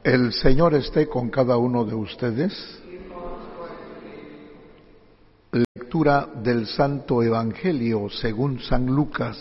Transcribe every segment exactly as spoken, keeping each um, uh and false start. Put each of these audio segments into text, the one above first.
El Señor esté con cada uno de ustedes. Lectura del Santo Evangelio según San Lucas.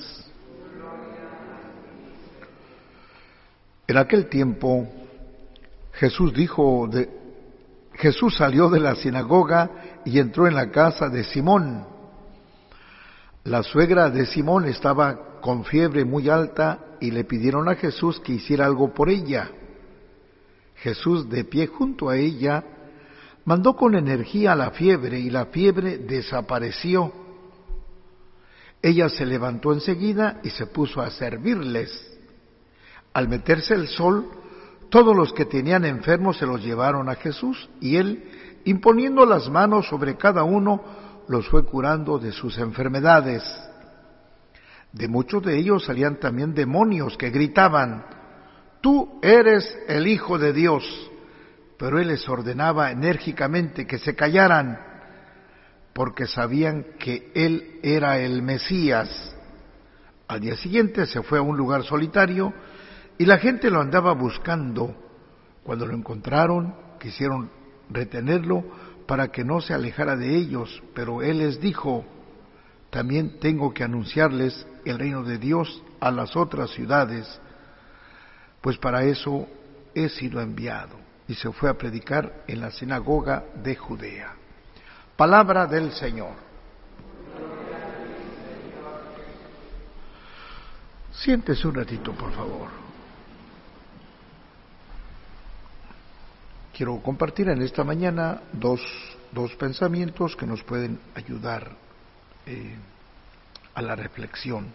En aquel tiempo Jesús dijo de, Jesús salió de la sinagoga y entró en la casa de Simón. La suegra de Simón estaba con fiebre muy alta y le pidieron a Jesús que hiciera algo por ella. Jesús, de pie junto a ella, mandó con energía a la fiebre y la fiebre desapareció. Ella se levantó enseguida y se puso a servirles. Al meterse el sol, todos los que tenían enfermos se los llevaron a Jesús y él, imponiendo las manos sobre cada uno, los fue curando de sus enfermedades. De muchos de ellos salían también demonios que gritaban: «Tú eres el Hijo de Dios». Pero él les ordenaba enérgicamente que se callaran, porque sabían que él era el Mesías. Al día siguiente se fue a un lugar solitario y la gente lo andaba buscando. Cuando lo encontraron, quisieron retenerlo para que no se alejara de ellos, pero él les dijo: «También tengo que anunciarles el reino de Dios a las otras ciudades, pues para eso he sido enviado». Y se fue a predicar en la sinagoga de Judea. Palabra del Señor. Siéntese un ratito, por favor. Quiero compartir en esta mañana dos, dos pensamientos que nos pueden ayudar eh, a la reflexión.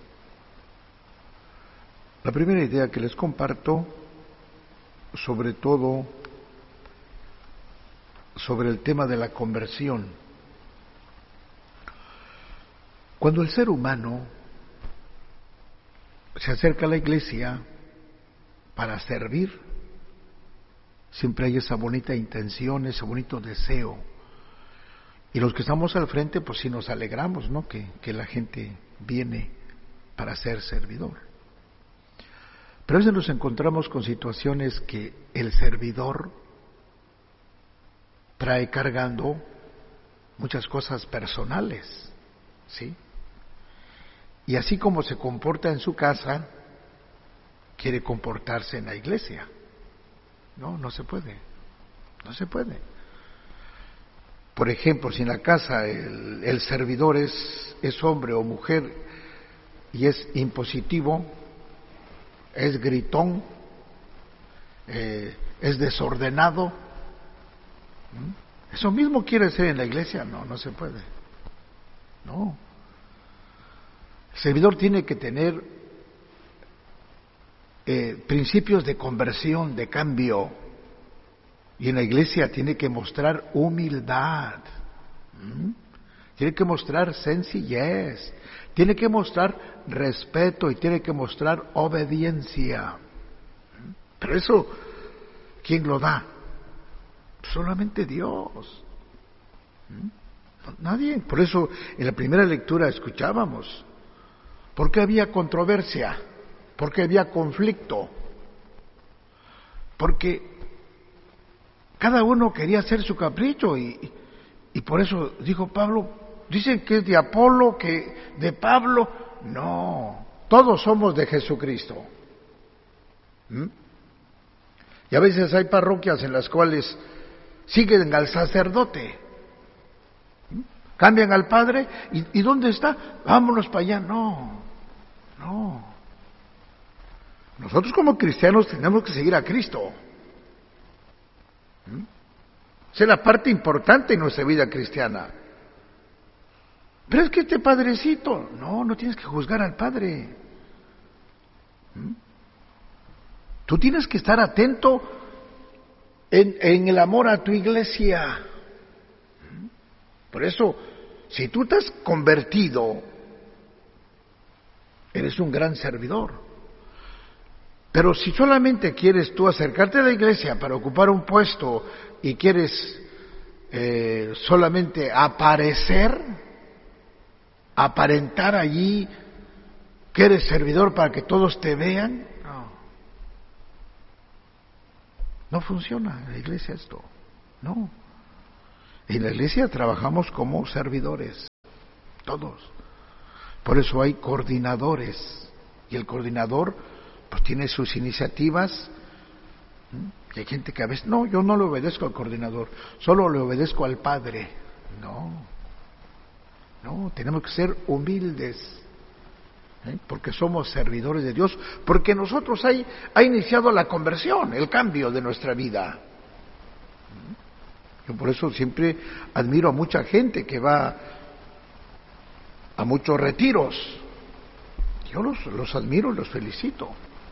La primera idea que les comparto, sobre todo sobre el tema de la conversión. Cuando el ser humano se acerca a la iglesia para servir, siempre hay esa bonita intención, ese bonito deseo. Y los que estamos al frente, pues sí nos alegramos, ¿no? Que, que la gente viene para ser servidor. Pero a veces nos encontramos con situaciones que el servidor trae cargando muchas cosas personales, ¿sí? Y así como se comporta en su casa, quiere comportarse en la iglesia. No, no se puede, no se puede. Por ejemplo, si en la casa el, el servidor es, es hombre o mujer y es impositivo, es gritón, eh, es desordenado, ¿eso mismo quiere ser en la iglesia? No, no se puede. No. El servidor tiene que tener eh, principios de conversión, de cambio. Y en la iglesia tiene que mostrar humildad. ¿Mm? Tiene que mostrar sencillez. Tiene que mostrar respeto y tiene que mostrar obediencia. ¿Mm? Pero eso, ¿quién lo da? Solamente Dios. Nadie. Por eso en la primera lectura escuchábamos ¿por qué había controversia? ¿Por qué había conflicto? Porque cada uno quería hacer su capricho y, y por eso dijo Pablo, dicen que es de Apolo, que de Pablo. No, todos somos de Jesucristo. ¿Mm? Y a veces hay parroquias en las cuales siguen al sacerdote, cambian al padre, ¿y, y dónde está? Vámonos para allá. No, no. Nosotros como cristianos tenemos que seguir a Cristo. ¿Mm? Esa es la parte importante en nuestra vida cristiana. Pero es que este padrecito, no, no tienes que juzgar al padre. ¿Mm? Tú tienes que estar atento En, en el amor a tu iglesia. Por eso, si tú te has convertido, eres un gran servidor. Pero si solamente quieres tú acercarte a la iglesia para ocupar un puesto y quieres eh, solamente aparecer, aparentar allí que eres servidor para que todos te vean, no. No funciona en la iglesia esto, no. En la iglesia trabajamos como servidores, todos. Por eso hay coordinadores, y el coordinador pues tiene sus iniciativas. Y hay gente que a veces, no, yo no le obedezco al coordinador, solo le obedezco al Padre. No, no, tenemos que ser humildes, ¿eh? Porque somos servidores de Dios, porque nosotros hay, ha iniciado la conversión, el cambio de nuestra vida. Yo por eso siempre admiro a mucha gente que va a muchos retiros. Yo los, los admiro y los felicito.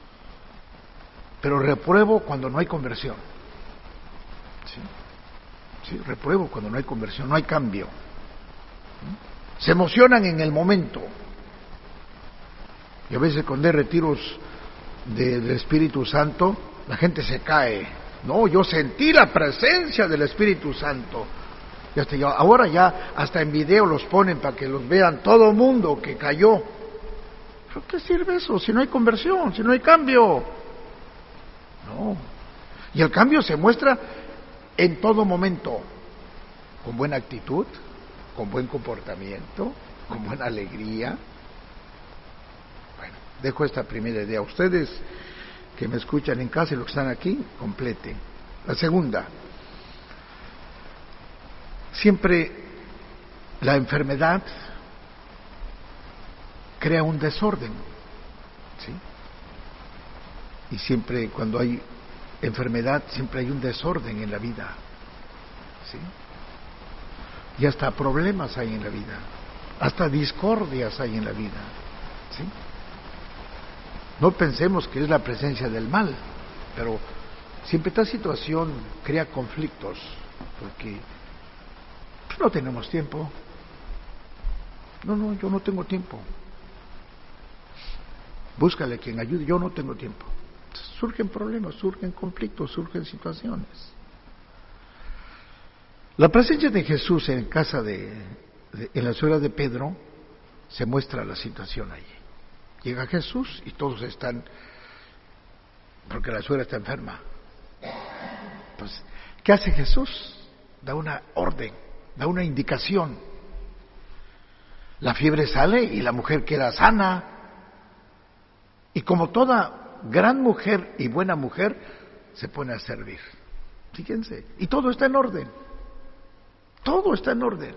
Pero repruebo cuando no hay conversión. ¿Sí? Sí, repruebo cuando no hay conversión, no hay cambio. Se emocionan en el momento. Y a veces cuando hay retiros del Espíritu Santo, la gente se cae. No, yo sentí la presencia del Espíritu Santo. Y hasta ya, ahora ya hasta en video los ponen para que los vean todo el mundo que cayó. ¿Pero qué sirve eso si no hay conversión, si no hay cambio? No. Y el cambio se muestra en todo momento, con buena actitud, con buen comportamiento, con buena alegría. Bueno, dejo esta primera idea. Ustedes que me escuchan en casa y los que están aquí, completen. La segunda, siempre la enfermedad crea un desorden, ¿sí? Y siempre cuando hay enfermedad, siempre hay un desorden en la vida, ¿sí? Y hasta problemas hay en la vida, hasta discordias hay en la vida, ¿sí? No pensemos que es la presencia del mal, pero siempre esta situación crea conflictos, porque pues, no tenemos tiempo. No, no, yo no tengo tiempo. Búscale quien ayude, yo no tengo tiempo. Surgen problemas, surgen conflictos, surgen situaciones. La presencia de Jesús en casa de, de en la suegra de Pedro se muestra la situación allí. Llega Jesús y todos están, porque la suegra está enferma. Pues, ¿qué hace Jesús? Da una orden, da una indicación. La fiebre sale y la mujer queda sana. Y como toda gran mujer y buena mujer, se pone a servir. Fíjense, y todo está en orden. Todo está en orden.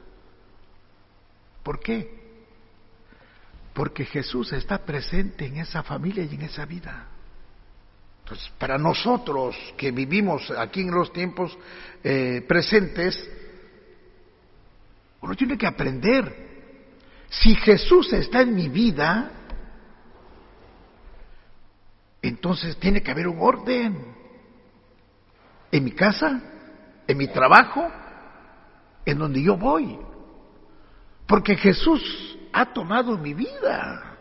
¿Por qué? Porque Jesús está presente en esa familia y en esa vida. Entonces, para nosotros que vivimos aquí en los tiempos eh, presentes, uno tiene que aprender. Si Jesús está en mi vida, entonces tiene que haber un orden. En mi casa, en mi trabajo, en donde yo voy. Porque Jesús ha tomado mi vida.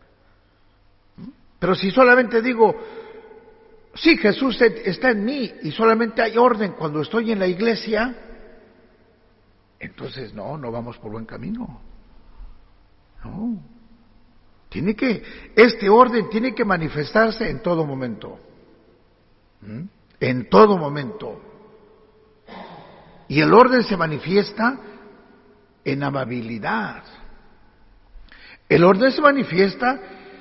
Pero si solamente digo, sí, Jesús está en mí y solamente hay orden cuando estoy en la iglesia, entonces no, no vamos por buen camino. No. Tiene que, este orden tiene que manifestarse en todo momento. ¿Mm? En todo momento. Y el orden se manifiesta en amabilidad. El orden se manifiesta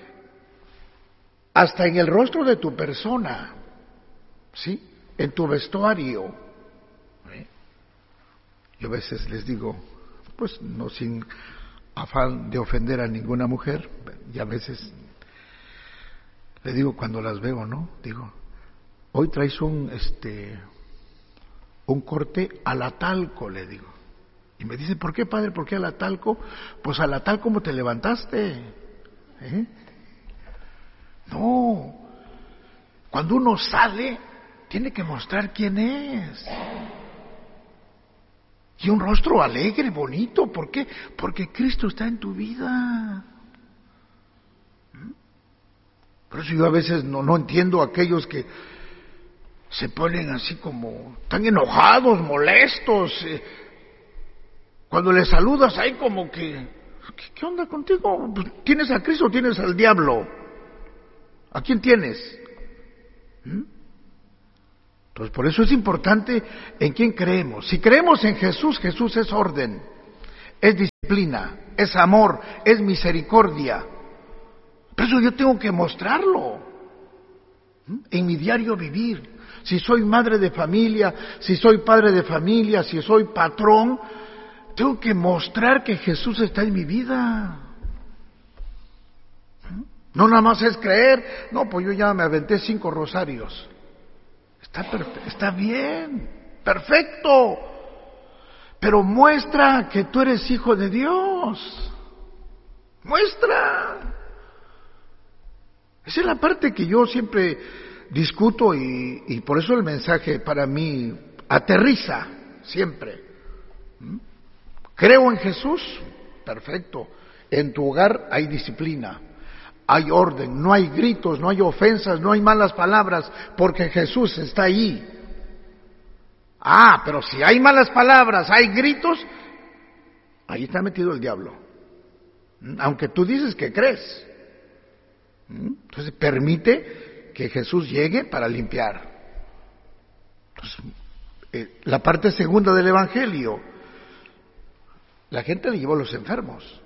hasta en el rostro de tu persona, ¿sí? En tu vestuario. ¿Eh? Yo a veces les digo, pues no sin afán de ofender a ninguna mujer, y a veces le digo cuando las veo, ¿no? Digo, hoy traes un este un corte a la talco, le digo. Y me dice, ¿por qué, padre? ¿Por qué a la talco? Pues a la tal como te levantaste. ¿Eh? No. Cuando uno sale, tiene que mostrar quién es. Y un rostro alegre, bonito. ¿Por qué? Porque Cristo está en tu vida. Por eso yo a veces no, no entiendo a aquellos que se ponen así como tan enojados, molestos. Eh, cuando les saludas ahí como que, ¿qué, qué onda contigo? ¿Tienes a Cristo o tienes al diablo? ¿A quién tienes? ¿Mm? Entonces, por eso es importante en quién creemos. Si creemos en Jesús, Jesús es orden, es disciplina, es amor, es misericordia. Por eso yo tengo que mostrarlo en mi diario vivir. Si soy madre de familia, si soy padre de familia, si soy patrón, tengo que mostrar que Jesús está en mi vida. No nada más es creer, no, pues yo ya me aventé cinco rosarios. Está, perfe- está bien, perfecto, pero muestra que tú eres hijo de Dios. Muestra. Esa es la parte que yo siempre discuto y, y por eso el mensaje para mí aterriza siempre. ¿Mm? Creo en Jesús, perfecto. En tu hogar hay disciplina, hay orden, no hay gritos, no hay ofensas, no hay malas palabras, porque Jesús está ahí. Ah, pero si hay malas palabras, hay gritos, ahí está metido el diablo. Aunque tú dices que crees. Entonces permite que Jesús llegue para limpiar. Entonces, eh, la parte segunda del Evangelio, la gente le llevó a los enfermos.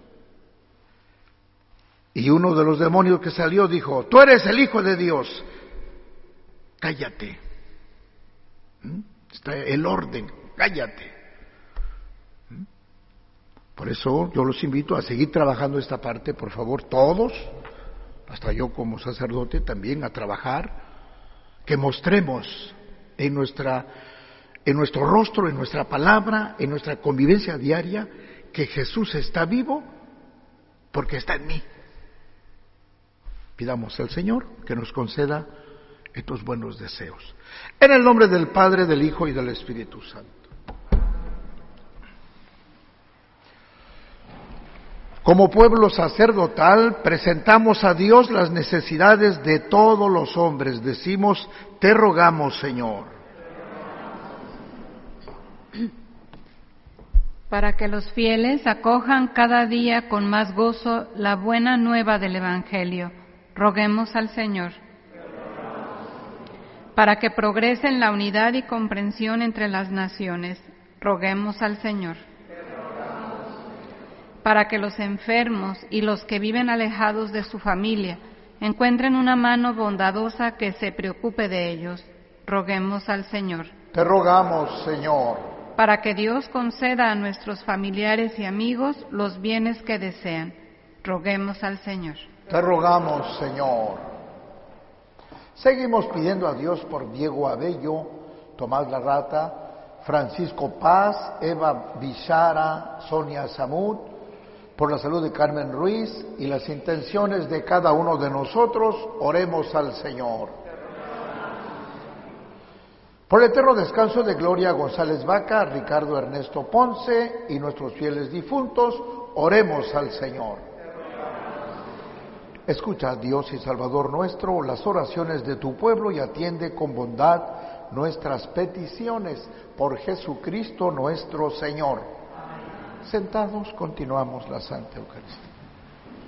Y uno de los demonios que salió dijo, tú eres el Hijo de Dios, cállate. ¿Mm? Está el orden, cállate. ¿Mm? Por eso yo los invito a seguir trabajando esta parte, por favor, todos, hasta yo como sacerdote también, a trabajar, que mostremos en nuestra, en nuestro rostro, en nuestra palabra, en nuestra convivencia diaria, que Jesús está vivo porque está en mí. Pidamos al Señor que nos conceda estos buenos deseos. En el nombre del Padre, del Hijo y del Espíritu Santo. Como pueblo sacerdotal, presentamos a Dios las necesidades de todos los hombres. Decimos, te rogamos, Señor. Para que los fieles acojan cada día con más gozo la buena nueva del Evangelio, roguemos al Señor. Para que progresen la unidad y comprensión entre las naciones, roguemos al Señor. Para que los enfermos y los que viven alejados de su familia encuentren una mano bondadosa que se preocupe de ellos, roguemos al Señor. Te rogamos, Señor. Para que Dios conceda a nuestros familiares y amigos los bienes que desean, roguemos al Señor. Te rogamos, Señor. Seguimos pidiendo a Dios por Diego Abello, Tomás Larrata, Francisco Paz, Eva Bichara, Sonia Samud, por la salud de Carmen Ruiz y las intenciones de cada uno de nosotros, oremos al Señor. Por el eterno descanso de Gloria González Vaca, Ricardo Ernesto Ponce y nuestros fieles difuntos, oremos al Señor. Escucha, Dios y Salvador nuestro, las oraciones de tu pueblo y atiende con bondad nuestras peticiones por Jesucristo nuestro Señor. Sentados, continuamos la Santa Eucaristía.